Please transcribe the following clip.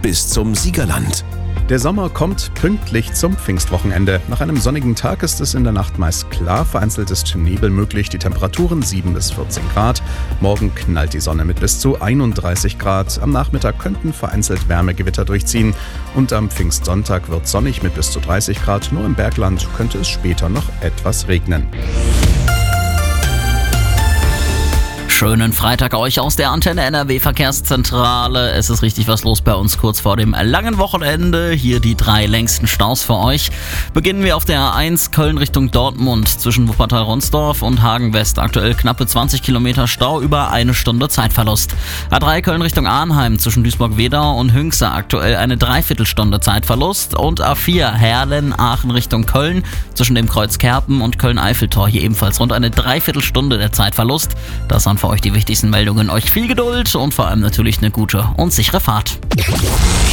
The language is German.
bis zum Siegerland. Der Sommer kommt pünktlich zum Pfingstwochenende. Nach einem sonnigen Tag ist es in der Nacht meist klar, vereinzelt ist Nebel möglich, die Temperaturen 7 bis 14 Grad. Morgen knallt die Sonne mit bis zu 31 Grad. Am Nachmittag könnten vereinzelt Wärmegewitter durchziehen. Und am Pfingstsonntag wird sonnig mit bis zu 30 Grad. Nur im Bergland könnte es später noch etwas regnen. Schönen Freitag euch aus der Antenne NRW Verkehrszentrale. Es ist richtig was los bei uns kurz vor dem langen Wochenende. Hier die 3 längsten Staus für euch. Beginnen wir auf der A1 Köln Richtung Dortmund zwischen Wuppertal-Ronsdorf und Hagen-West. Aktuell knappe 20 Kilometer Stau, über 1 Stunde Zeitverlust. A3 Köln Richtung Arnheim zwischen Duisburg-Wedau und Hünxe. Aktuell eine Dreiviertelstunde Zeitverlust. Und A4 Herlen-Aachen Richtung Köln zwischen dem Kreuz Kerpen und Köln-Eiffeltor. Hier ebenfalls rund eine Dreiviertelstunde der Zeitverlust. Das waren für euch die wichtigsten Meldungen. Euch viel Geduld und vor allem natürlich eine gute und sichere Fahrt.